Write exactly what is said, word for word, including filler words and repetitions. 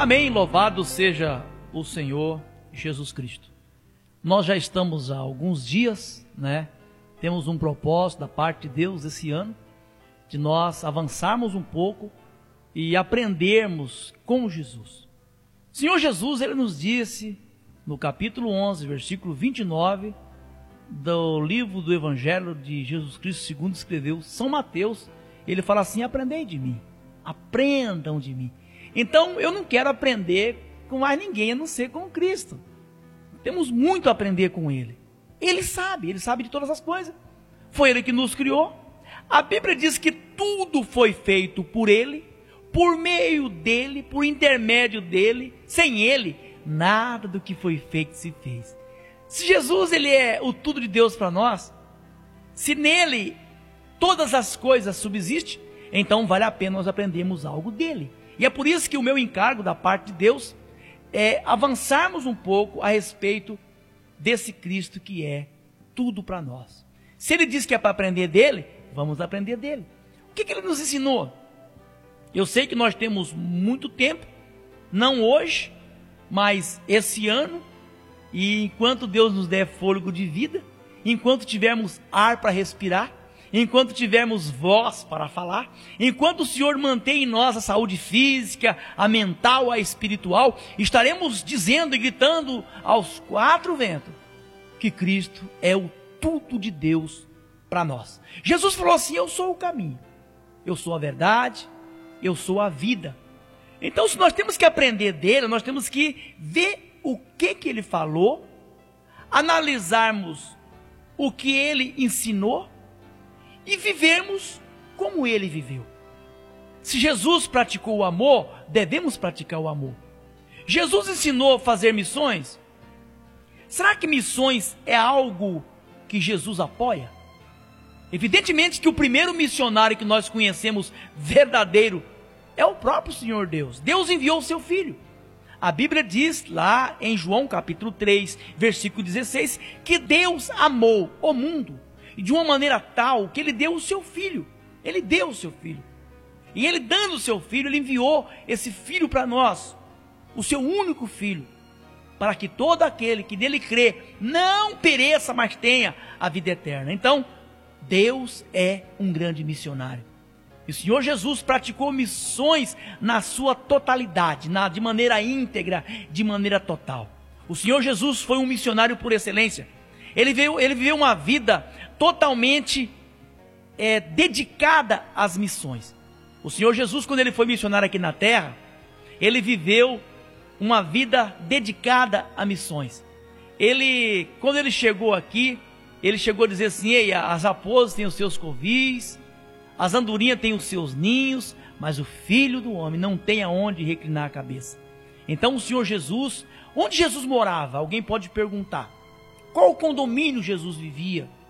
Amém, louvado seja o Senhor Jesus Cristo. Nós já estamos há alguns dias, né? Temos um propósito da parte de Deus esse ano, de nós avançarmos um pouco e aprendermos com Jesus. O Senhor Jesus, ele nos disse no capítulo onze, versículo vinte e nove, do livro do Evangelho de Jesus Cristo, segundo escreveu São Mateus, ele fala assim: aprendei de mim, aprendam de mim. Então eu não quero aprender com mais ninguém a não ser com Cristo. Temos muito a aprender com Ele. Ele sabe, Ele sabe de todas as coisas. Foi Ele que nos criou. A Bíblia diz que tudo foi feito por Ele, por meio dEle, por intermédio dEle. Sem Ele, nada do que foi feito se fez. Se Jesus, Ele é o tudo de Deus para nós, se nele todas as coisas subsistem, então vale a pena nós aprendermos algo dEle. E é por isso que o meu encargo da parte de Deus é avançarmos um pouco a respeito desse Cristo que é tudo para nós. Se Ele diz que é para aprender dEle, vamos aprender dEle. O que, que Ele nos ensinou? Eu sei que nós temos muito tempo, não hoje, mas esse ano, e enquanto Deus nos der fôlego de vida, enquanto tivermos ar para respirar, enquanto tivermos voz para falar, enquanto o Senhor mantém em nós a saúde física, a mental, a espiritual, estaremos dizendo e gritando aos quatro ventos que Cristo é o tudo de Deus para nós. Jesus falou assim: eu sou o caminho, eu sou a verdade, eu sou a vida. Então, se nós temos que aprender dele, nós temos que ver o que que ele falou, analisarmos o que ele ensinou e vivermos como ele viveu. Se Jesus praticou o amor, devemos praticar o amor. Jesus ensinou a fazer missões. Será que missões é algo que Jesus apoia? Evidentemente que o primeiro missionário que nós conhecemos verdadeiro é o próprio Senhor Deus. Deus enviou o seu Filho. A Bíblia diz lá em João capítulo três, versículo dezesseis, que Deus amou o mundo e de uma maneira tal que Ele deu o seu Filho. Ele deu o seu Filho. E Ele dando o seu Filho, Ele enviou esse Filho para nós, o seu único Filho, para que todo aquele que nele crê não pereça, mas tenha a vida eterna. Então, Deus é um grande missionário. E o Senhor Jesus praticou missões na sua totalidade, na, de maneira íntegra, de maneira total. O Senhor Jesus foi um missionário por excelência. Ele, veio, ele viveu uma vida totalmente é, dedicada às missões. O Senhor Jesus, quando ele foi missionário aqui na terra, ele viveu uma vida dedicada a missões. Ele, quando ele chegou aqui, ele chegou a dizer assim: ei, as raposas têm os seus covis, as andorinhas têm os seus ninhos, mas o Filho do Homem não tem aonde reclinar a cabeça. Então o Senhor Jesus, onde Jesus morava? Alguém pode perguntar. Qual condomínio Jesus vivia?